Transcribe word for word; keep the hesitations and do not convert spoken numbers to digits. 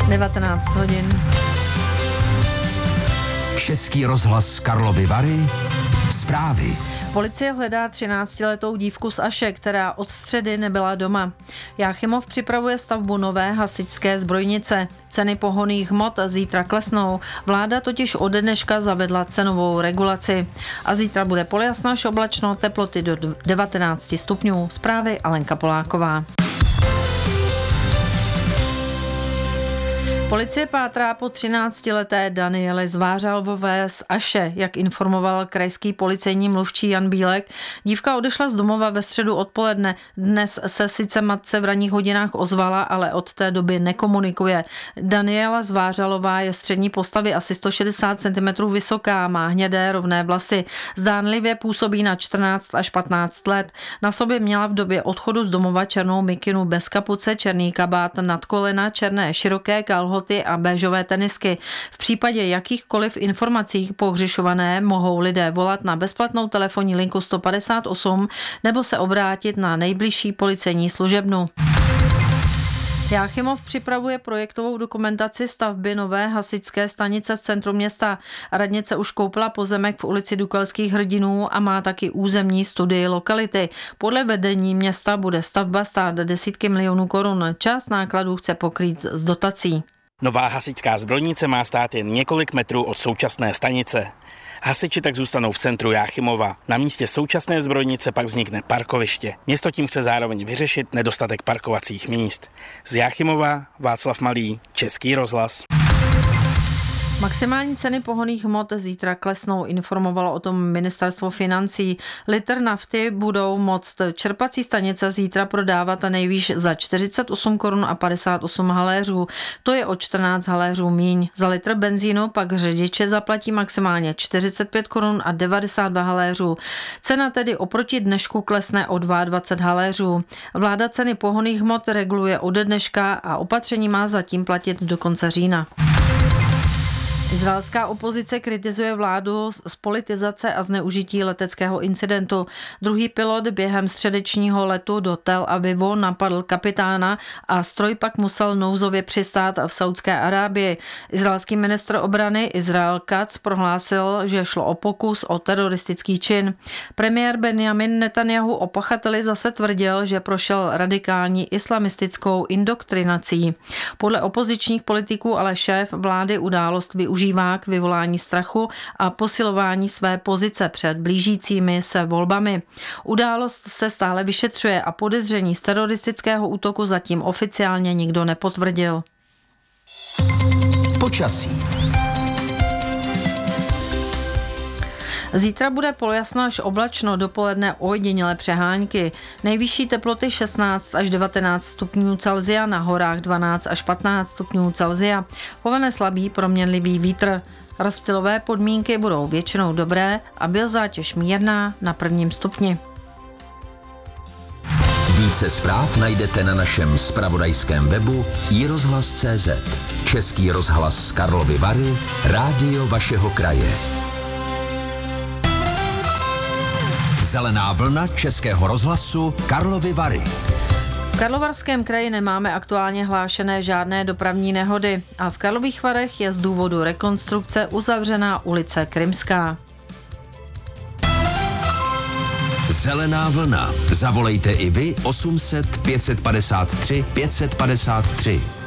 devatenáct hodin. Český rozhlas Karlovy Vary. Zprávy. Policie hledá třináctiletou dívku z Aše, která od středy nebyla doma. Jáchymov připravuje stavbu nové hasičské zbrojnice. Ceny pohonných hmot zítra klesnou. Vláda totiž ode dneška zavedla cenovou regulaci. A zítra bude polojasno až oblačno, teploty do devatenáct stupňů. Zprávy Alenka Poláková. Policie pátrá po třináctileté Daniele Zvářalové z Aše, jak informoval krajský policejní mluvčí Jan Bílek. Dívka odešla z domova ve středu odpoledne. Dnes se sice matce v ranních hodinách ozvala, ale od té doby nekomunikuje. Daniela Zvářalová je střední postavy, asi sto šedesát centimetrů vysoká, má hnědé rovné vlasy. Zdánlivě působí na čtrnáct až patnáct let. Na sobě měla v době odchodu z domova černou mikinu bez kapuce, černý kabát nad kolena, černé široké kalhoty a béžové tenisky. V případě jakýchkoliv informací pohřešované mohou lidé volat na bezplatnou telefonní linku sto padesát osm nebo se obrátit na nejbližší policejní služebnu. Jáchymov připravuje projektovou dokumentaci stavby nové hasičské stanice v centru města. Radnice už koupila pozemek v ulici Dukelských hrdinů a má taky územní studii lokality. Podle vedení města bude stavba stát desítky milionů korun. Část nákladů chce pokrýt z dotací. Nová hasičská zbrojnice má stát jen několik metrů od současné stanice. Hasiči tak zůstanou v centru Jáchymova. Na místě současné zbrojnice pak vznikne parkoviště. Město tím chce zároveň vyřešit nedostatek parkovacích míst. Z Jáchymova Václav Malý, Český rozhlas. Maximální ceny pohonných hmot zítra klesnou, informovalo o tom ministerstvo financí. Litr nafty budou moct čerpací stanice zítra prodávat nejvýš za čtyřicet osm korun a padesát osm haléřů. To je o čtrnáct haléřů míň. Za litr benzínu pak řidiče zaplatí maximálně čtyřicet pět korun a devadesát dva haléřů. Cena tedy oproti dnešku klesne o dvacet dva haléřů. Vláda ceny pohonných hmot reguluje ode dneška a opatření má zatím platit do konce října. Izraelská opozice kritizuje vládu z politizace a zneužití leteckého incidentu. Druhý pilot během středečního letu do Tel Avivu napadl kapitána a stroj pak musel nouzově přistát v Saudské Arábii. Izraelský ministr obrany Israel Katz prohlásil, že šlo o pokus o teroristický čin. Premiér Benjamin Netanjahu o pachateli zase tvrdil, že prošel radikální islamistickou indoktrinací. Podle opozičních politiků ale šéf vlády událost využívá k vyvolání strachu a posilování své pozice před blížícími se volbami. Událost se stále vyšetřuje a podezření z teroristického útoku zatím oficiálně nikdo nepotvrdil. Počasí. Zítra bude polojasno až oblačno, dopoledne ojedinělé přehánky. Nejvyšší teploty šestnáct až devatenáct stupňů Celsia, na horách dvanáct až patnáct stupňů Celsia. Povane slabý proměnlivý vítr. Rozptylové podmínky budou většinou dobré a biozátěž mírná na prvním stupni. Více zpráv najdete na našem zpravodajském webu i rozhlas tečka cé zet. Český rozhlas Karlovy Vary, rádio vašeho kraje. Zelená vlna Českého rozhlasu Karlovy Vary. V Karlovarském kraji nemáme aktuálně hlášené žádné dopravní nehody a v Karlových Varech je z důvodu rekonstrukce uzavřená ulice Krymská. Zelená vlna. Zavolejte i vy osm set pět set padesát tři pět set padesát tři.